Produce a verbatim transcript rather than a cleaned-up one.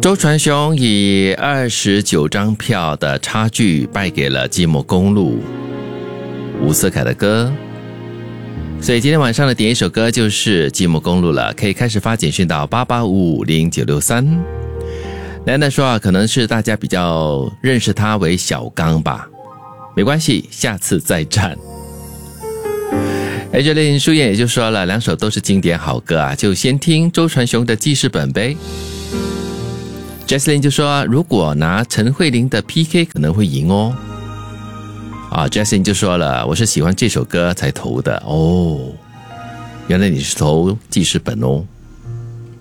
周传雄以二十九张票的差距败给了寂寞公路，伍思凯的歌。所以今天晚上的点一首歌就是寂寞公路了，可以开始发简讯到八八五五零九六三。奶奶说啊，可能是大家比较认识他为小刚吧，没关系，下次再战。哎，这林书燕也就说了，两首都是经典好歌啊，就先听周传雄的记事本呗。Jesslyn 就说，如果拿陈慧琳的 P K 可能会赢哦。啊 Jesslyn 就说了，我是喜欢这首歌才投的哦，原来你是投记事本哦。